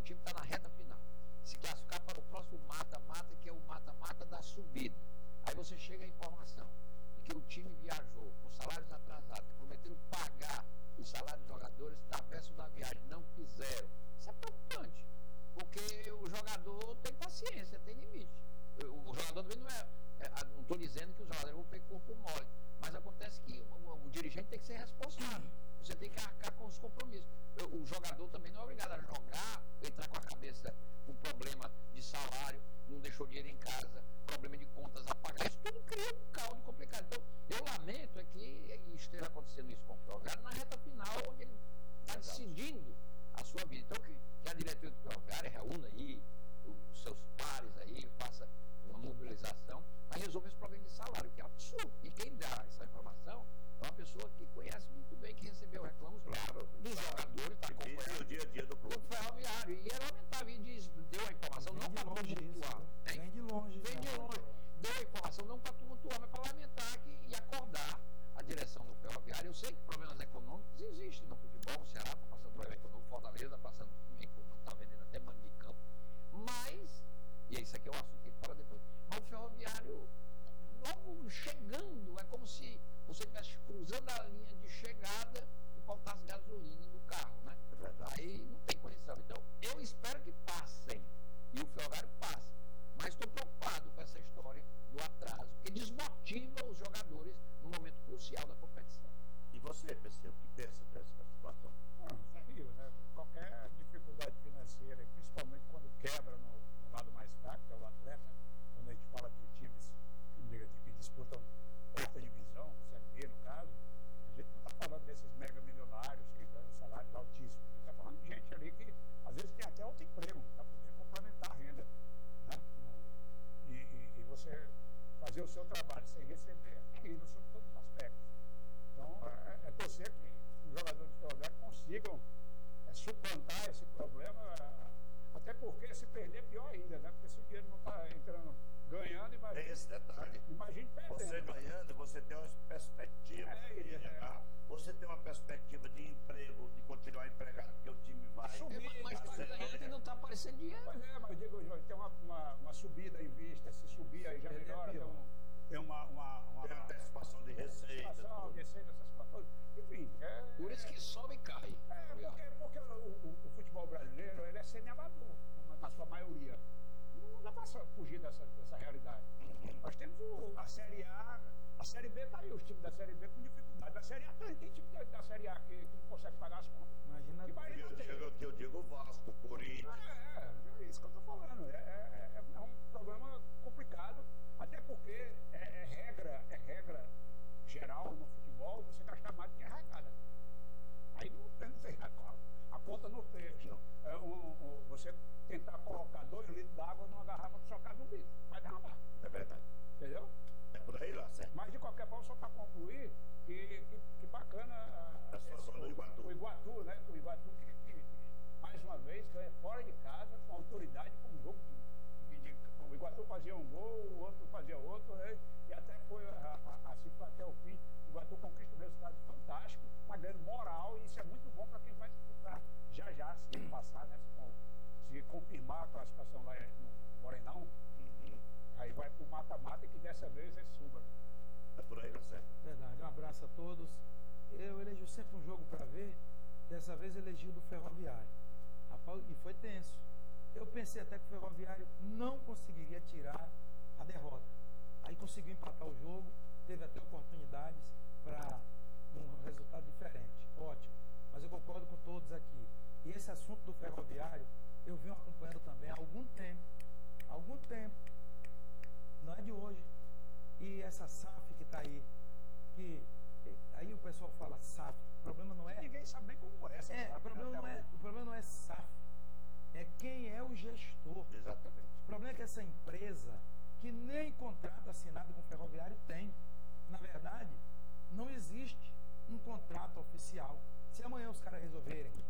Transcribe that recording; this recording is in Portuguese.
time está na reta final. Se classificar para o próximo mata-mata, que é o mata-mata da subida. Aí você chega à informação de que o time viajou com salários atrasados, prometeram pagar os salários dos jogadores da véspera da viagem, não fizeram. Isso é preocupante, porque o jogador tem paciência, tem limite. O jogador também não estou dizendo que os jogadores vão ter corpo mole, mas acontece que o dirigente tem que ser responsável. Você tem que arcar com os compromissos. O jogador também não é obrigado a jogar, entrar com a cabeça com problema de salário, não deixou dinheiro em casa, problema de contas a pagar. Isso tudo cria um caldo complicado. Então, eu lamento é que esteja acontecendo isso com o Ferroviário na reta final, onde ele está decidindo a sua vida. Então, que a diretoria do Ferroviário reúna aí os seus pares aí, faça uma mobilização para resolver esse problema de salário, que é absurdo. E quem dá essa informação é uma pessoa que conhece muito bem, que recebeu reclamos dos jogadores, está acompanhando o dia a dia do clube. Ferroviário. E é lamentável, e deu a informação não para tumultuar. Vem de longe. Deu a informação não para tumultuar, mas para lamentar e acordar a direção do Ferroviário. Eu sei que problemas econômicos existem no futebol, o Ceará está passando problema econômico, Fortaleza está passando também, não está vendendo até mando de campo. Mas, e isso aqui é um assunto que a gente fala depois, mas o Ferroviário, logo chegando, é como se você estivesse cruzando a linha de chegada e faltasse gasolina no carro, né? Aí não tem condição. Então, eu espero que passem, e o Ferroviário passe, mas estou preocupado com essa história do atraso, que desmotiva os jogadores no momento crucial da competição. E você, PC, o que pensa dessa situação? Terrível, né? Qualquer dificuldade financeira, principalmente quando quebra no lado mais fraco, que é o atleta, quando a gente fala de times que disputam quarta divisão, Série B no caso, a gente não está falando desses mega milionários que ganham salários altíssimos, a gente está falando de gente ali que às vezes tem até outro emprego para poder complementar a renda, né? E você fazer o seu trabalho sem receber é terrível sobre todos os aspectos. Então, é torcer que os jogadores do Ferroviário consigam suplantar esse problema, até porque se perder, pior ainda, né? Porque se o dinheiro não está entrando, ganhando, imagina. Tem esse detalhe. Imagine perdendo. Você ganhando, você tem uma perspectiva. Você tem uma perspectiva de emprego, de continuar empregado, porque o time vai. Mas está ganhando e não está aparecendo dinheiro. Pois é, mas eu digo, Jorge, tem uma subida em vista, se subir aí já melhora, tem uma antecipação de receita. Essas coisas. Enfim. Por isso que sobe e cai. Porque o futebol brasileiro ele é semi-amador, na sua maioria. Não dá para fugir dessa realidade. Nós temos a Série A, a Série B está aí, os times da Série B com dificuldade. A Série A tem time da Série A que não consegue pagar as contas. Imagina eu digo o Vasco, o Corinthians. É isso que eu estou falando. É um problema complicado, até porque é regra geral no futebol você gastar mais do que arrecada. Aí não tem a conta não fecha. Você tentar colocar 2 litros d'água numa garrafa que só cabe 1 litro. Vai derramar. É verdade. Entendeu? É por aí lá, certo? Mas de qualquer forma, só para concluir, que bacana a situação do Iguatu. O Iguatu, né? O Iguatu que mais uma vez ganha fora de casa com autoridade, com um jogo o Iguatu fazia um gol, o outro fazia outro, né? E até foi assim até o fim. O Iguatu conquista um resultado fantástico, mas ganhando moral, e isso é muito bom para quem vai disputar já se passar, né? Se confirmar a classificação lá no Morenão, aí vai para o mata-mata, que dessa vez é suba. É por aí, tá certo? Verdade, um abraço a todos. Eu elejo sempre um jogo para ver, dessa vez elegi o do Ferroviário. E foi tenso. Eu pensei até que o Ferroviário não conseguiria tirar a derrota. Aí conseguiu empatar o jogo, teve até oportunidades para um resultado diferente. Ótimo. Mas eu concordo com todos aqui. E esse assunto do Ferroviário, eu venho acompanhando também há algum tempo. Não é de hoje. E essa SAF que está aí, que aí o pessoal fala SAF, o problema não é... Ninguém sabe nem como é essa SAF. O problema não é SAF, é quem é o gestor. Exatamente. O problema é que essa empresa, que nem contrato assinado com o Ferroviário tem, na verdade, não existe um contrato oficial. Se amanhã os caras resolverem